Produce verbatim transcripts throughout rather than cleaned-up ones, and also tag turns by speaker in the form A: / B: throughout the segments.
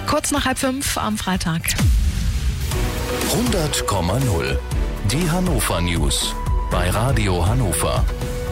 A: Kurz nach halb fünf am Freitag.
B: hundert Komma null. Die Hannover News bei Radio Hannover.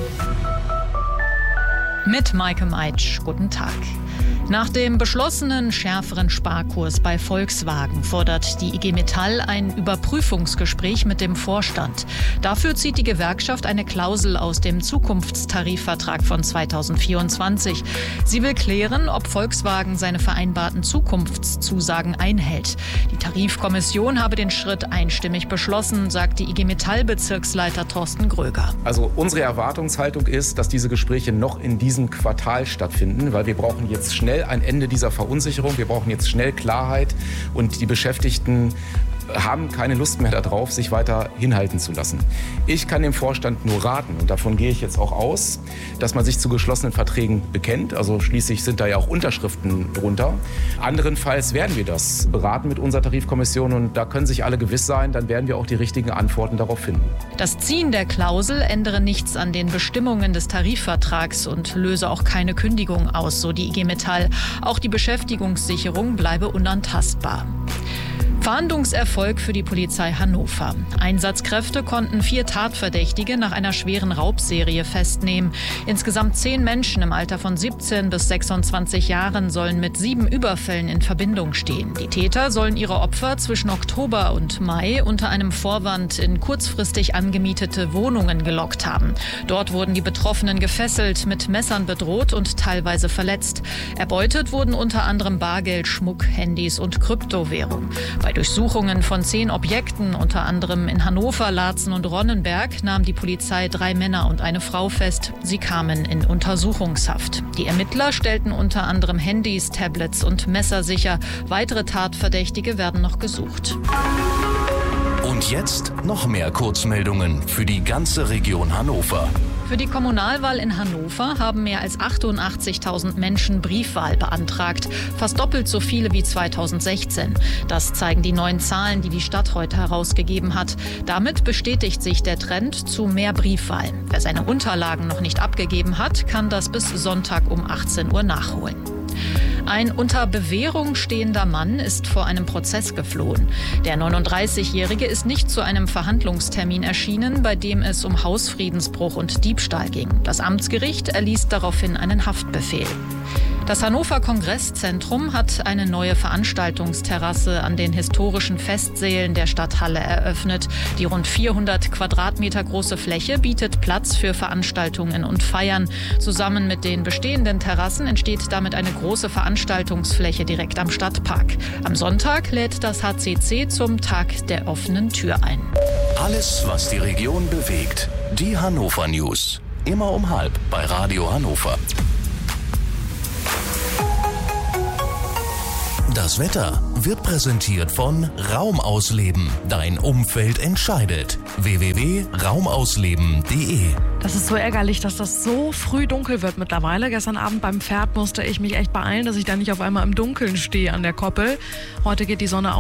C: Mit Maike Meitsch. Guten Tag. Nach dem beschlossenen schärferen Sparkurs bei Volkswagen fordert die I G Metall ein Überprüfungsgespräch mit dem Vorstand. Dafür zieht die Gewerkschaft eine Klausel aus dem Zukunftstarifvertrag von zweitausendvierundzwanzig. Sie will klären, ob Volkswagen seine vereinbarten Zukunftszusagen einhält. Die Tarifkommission habe den Schritt einstimmig beschlossen, sagt die I G Metall-Bezirksleiter Thorsten Gröger.
D: Also unsere Erwartungshaltung ist, dass diese Gespräche noch in diesem Quartal stattfinden, weil wir brauchen jetzt schnell ein Ende dieser Verunsicherung. Wir brauchen jetzt schnell Klarheit und die Beschäftigten haben keine Lust mehr darauf, sich weiter hinhalten zu lassen. Ich kann dem Vorstand nur raten, und davon gehe ich jetzt auch aus, dass man sich zu geschlossenen Verträgen bekennt. Also schließlich sind da ja auch Unterschriften drunter. Anderenfalls werden wir das beraten mit unserer Tarifkommission und da können sich alle gewiss sein, dann werden wir auch die richtigen Antworten darauf finden.
C: Das Ziehen der Klausel ändere nichts an den Bestimmungen des Tarifvertrags und löse auch keine Kündigung aus, so die I G Metall. Auch die Beschäftigungssicherung bleibe unantastbar. Fahndungserfolg für die Polizei Hannover. Einsatzkräfte konnten vier Tatverdächtige nach einer schweren Raubserie festnehmen. Insgesamt zehn Menschen im Alter von siebzehn bis sechsundzwanzig Jahren sollen mit sieben Überfällen in Verbindung stehen. Die Täter sollen ihre Opfer zwischen Oktober und Mai unter einem Vorwand in kurzfristig angemietete Wohnungen gelockt haben. Dort wurden die Betroffenen gefesselt, mit Messern bedroht und teilweise verletzt. Erbeutet wurden unter anderem Bargeld, Schmuck, Handys und Kryptowährung. Bei Durchsuchungen von zehn Objekten, unter anderem in Hannover, Laatzen und Ronnenberg, nahm die Polizei drei Männer und eine Frau fest. Sie kamen in Untersuchungshaft. Die Ermittler stellten unter anderem Handys, Tablets und Messer sicher. Weitere Tatverdächtige werden noch gesucht.
B: Und jetzt noch mehr Kurzmeldungen für die ganze Region Hannover.
C: Für die Kommunalwahl in Hannover haben mehr als achtundachtzigtausend Menschen Briefwahl beantragt. Fast doppelt so viele wie zweitausendsechzehn. Das zeigen die neuen Zahlen, die die Stadt heute herausgegeben hat. Damit bestätigt sich der Trend zu mehr Briefwahl. Wer seine Unterlagen noch nicht abgegeben hat, kann das bis Sonntag um achtzehn Uhr nachholen. Ein unter Bewährung stehender Mann ist vor einem Prozess geflohen. Der neununddreißigjährige ist nicht zu einem Verhandlungstermin erschienen, bei dem es um Hausfriedensbruch und Diebstahl ging. Das Amtsgericht erließ daraufhin einen Haftbefehl. Das Hannover Kongresszentrum hat eine neue Veranstaltungsterrasse an den historischen Festsälen der Stadthalle eröffnet. Die rund vierhundert Quadratmeter große Fläche bietet Platz für Veranstaltungen und Feiern. Zusammen mit den bestehenden Terrassen entsteht damit eine große Veranstaltungsfläche direkt am Stadtpark. Am Sonntag lädt das H C C zum Tag der offenen Tür ein.
B: Alles, was die Region bewegt. Die Hannover News. Immer um halb bei Radio Hannover. Das Wetter wird präsentiert von Raumausleben. Dein Umfeld entscheidet. w w w punkt raumausleben punkt d e.
A: Das ist so ärgerlich, dass das so früh dunkel wird mittlerweile. Gestern Abend beim Pferd musste ich mich echt beeilen, dass ich da nicht auf einmal im Dunkeln stehe an der Koppel. Heute geht die Sonne